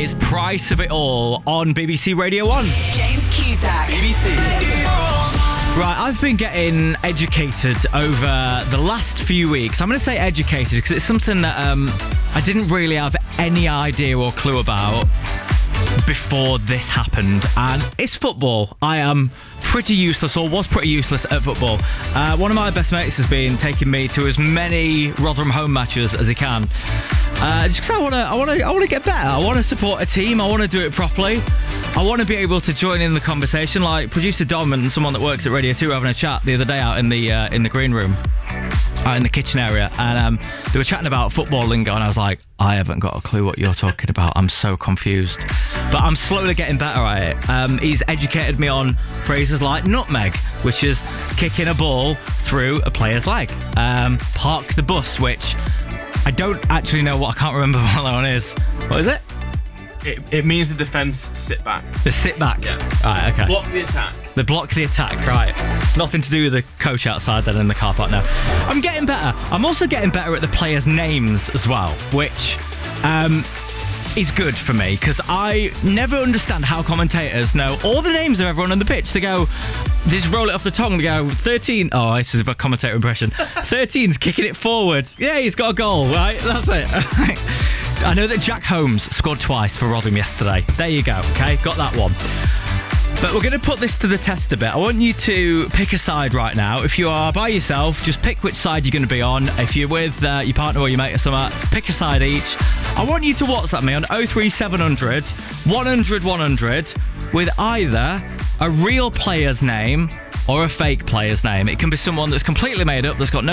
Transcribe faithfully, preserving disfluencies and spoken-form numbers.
is Price of It All on B B C Radio one. James Cusack. B B C. Right, I've been getting educated over the last few weeks. I'm going to say educated because it's something that um, I didn't really have any idea or clue about before this happened, and it's football. I am pretty useless, or was pretty useless at football. Uh, one of my best mates has been taking me to as many Rotherham home matches as he can. Uh, just because I want to, I want to, I want to get better. I want to support a team. I want to do it properly. I want to be able to join in the conversation, like producer Dom and someone that works at Radio two were having a chat the other day out in the uh, in the green room, out in the kitchen area, and um, they were chatting about football lingo, and I was like, I haven't got a clue what you're talking about. I'm so confused, but I'm slowly getting better at it. Um, he's educated me on phrases like nutmeg, which is kicking a ball through a player's leg. Um, park the bus, which I don't actually know what I can't remember what that one is. What is it? It, it means the defence sit back. The sit back. Yeah. Right, okay. Block the attack. The block the attack, right. Nothing to do with the coach outside then in the car park now. I'm getting better. I'm also getting better at the players' names as well, which um, is good for me because I never understand how commentators know all the names of everyone on the pitch. They go, they just roll it off the tongue. They go, thirteen. Oh, this is a commentator impression. thirteen's kicking it forward. Yeah, he's got a goal, right? That's it. I know that Jack Holmes scored twice for Rotherham yesterday. There you go, okay? Got that one. But we're going to put this to the test a bit. I want you to pick a side right now. If you are by yourself, just pick which side you're going to be on. If you're with uh, your partner or your mate or something, pick a side each. I want you to WhatsApp me on oh three seven hundred, one hundred, one hundred with either a real player's name or a fake player's name. It can be someone that's completely made up, that's got no